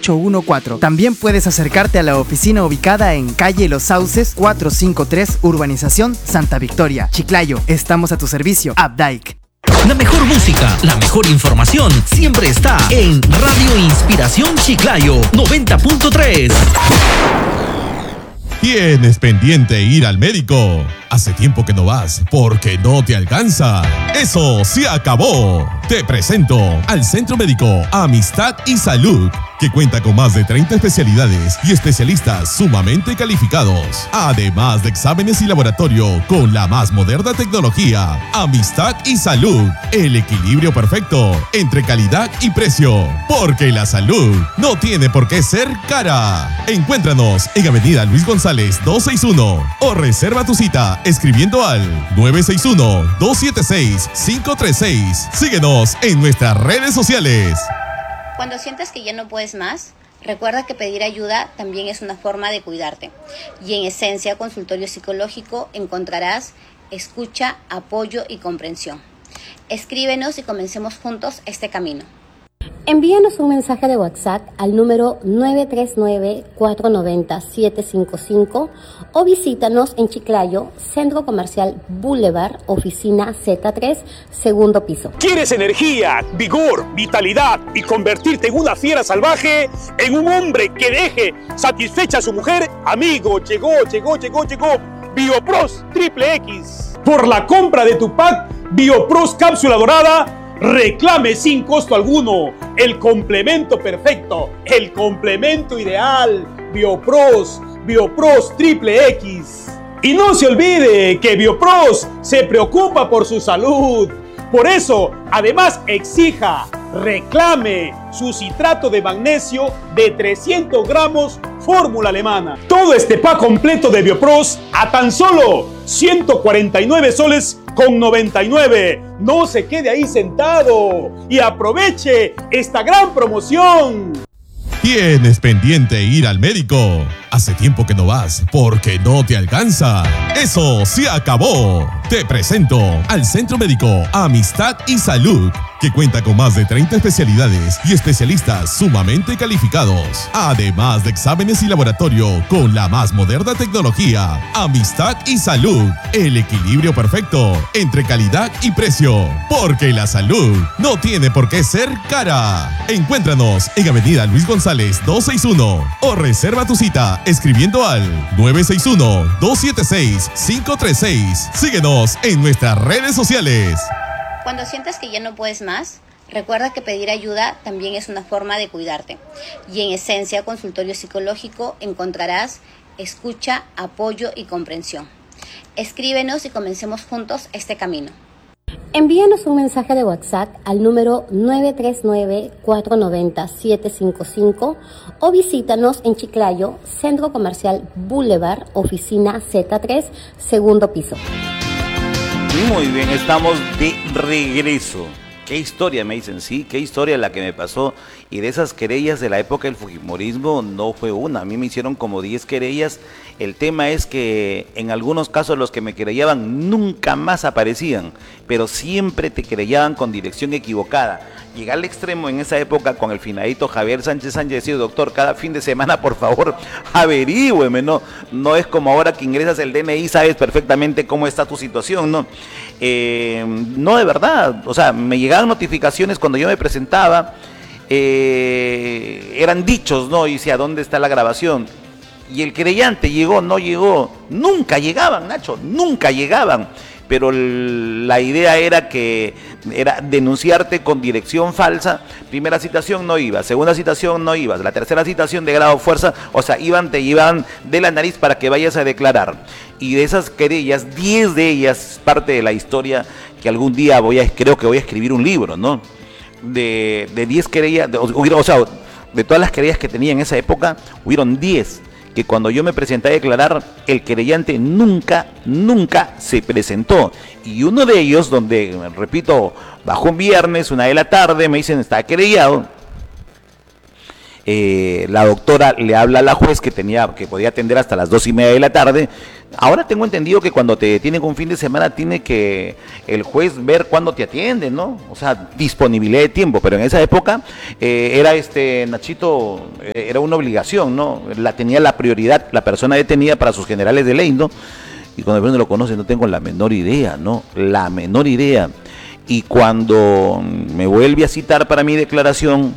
814. También puedes acercarte a la oficina ubicada en calle Los Sauces 453, Urbanización Santa Victoria, Chiclayo. Estamos a tu servicio. Updike. La mejor música, la mejor información siempre está en Radio Inspiración Chiclayo 90.3. ¿Tienes pendiente ir al médico? Hace tiempo que no vas porque no te alcanza. Eso se acabó. Te presento al Centro Médico Amistad y Salud, que cuenta con más de 30 especialidades y especialistas sumamente calificados, además de exámenes y laboratorio con la más moderna tecnología. Amistad y Salud, el equilibrio perfecto entre calidad y precio, porque la salud no tiene por qué ser cara. Encuéntranos en Avenida Luis González 261 o reserva tu cita escribiendo al 961-276-536. Síguenos en nuestras redes sociales. Cuando sientas que ya no puedes más, recuerda que pedir ayuda también es una forma de cuidarte. Y en Esencia Consultorio Psicológico encontrarás escucha, apoyo y comprensión. Escríbenos y comencemos juntos este camino. Envíanos un mensaje de WhatsApp al número 939-490-755 o visítanos en Chiclayo, Centro Comercial Boulevard, oficina Z3, segundo piso. ¿Quieres energía, vigor, vitalidad y convertirte en una fiera salvaje? ¿En un hombre que deje satisfecha a su mujer? Amigo, llegó Biopros Triple X. Por la compra de tu pack Biopros Cápsula Dorada, reclame sin costo alguno el complemento perfecto, el complemento ideal, Biopros Triple X. Y no se olvide que Biopros se preocupa por su salud. Por eso, además, exija, reclame su citrato de magnesio de 300 gramos fórmula alemana. Todo este pack completo de Biopros a tan solo 149 soles con 99. No se quede ahí sentado y aproveche esta gran promoción. ¿Tienes pendiente ir al médico? Hace tiempo que no vas porque no te alcanza. Eso se acabó. Te presento al Centro Médico Amistad y Salud, que cuenta con más de 30 especialidades y especialistas sumamente calificados, además de exámenes y laboratorio con la más moderna tecnología. Amistad y Salud, el equilibrio perfecto entre calidad y precio, porque la salud no tiene por qué ser cara. Encuéntranos en Avenida Luis González 261 o reserva tu cita escribiendo al 961-276-536. Síguenos en nuestras redes sociales. Cuando sientas que ya no puedes más, recuerda que pedir ayuda también es una forma de cuidarte. Y en Esencia Consultorio Psicológico encontrarás escucha, apoyo y comprensión. Escríbenos y comencemos juntos este camino. Envíanos un mensaje de WhatsApp al número 939-490-755 o visítanos en Chiclayo, Centro Comercial Boulevard, oficina Z3, segundo piso. Muy bien, estamos de regreso. Qué historia, me dicen, sí, qué historia la que me pasó. Y de esas querellas de la época del fujimorismo no fue una, a mí me hicieron como 10 querellas. El tema es que en algunos casos los que me querellaban nunca más aparecían, pero siempre te querellaban con dirección equivocada. Llegué al extremo en esa época con el finadito Javier Sánchez decía, doctor, cada fin de semana, por favor, averígüeme, no es como ahora que ingresas el DNI, sabes perfectamente cómo está tu situación, ¿no? No, de verdad, o sea, me llegaban notificaciones cuando yo me presentaba, eran dichos, ¿no? Y decía, ¿dónde está la grabación? Y el querellante llegó, no llegó, nunca llegaban, Nacho, nunca llegaban. Pero la idea era denunciarte con dirección falsa. Primera citación no ibas, segunda citación no ibas, la tercera citación de grado fuerza, o sea, te llevaban de la nariz para que vayas a declarar. Y de esas querellas, 10 de ellas, parte de la historia que algún día creo que voy a escribir un libro, ¿no? De 10 querellas, o sea, de todas las querellas que tenía en esa época, hubieron 10 que cuando yo me presenté a declarar, el querellante nunca se presentó. Y uno de ellos, donde, repito, bajó un viernes, 1 de la tarde, me dicen, está querellado. la doctora le habla a la juez que podía atender hasta las 2:30 de la tarde. Ahora tengo entendido que cuando te detienen un fin de semana tiene que el juez ver cuándo te atiende, ¿no? O sea, disponibilidad de tiempo, pero en esa época era Nachito, era una obligación, ¿no? Tenía la prioridad la persona detenida para sus generales de ley, ¿no? Y cuando el no lo conoce no tengo la menor idea, ¿no? La menor idea. Y cuando me vuelve a citar para mi declaración,